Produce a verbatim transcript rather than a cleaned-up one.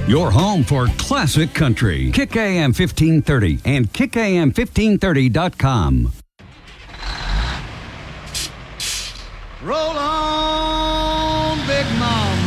Your home for classic country. Kick A M fifteen thirty and kick A M fifteen thirty dot com. Roll on, Big Mama.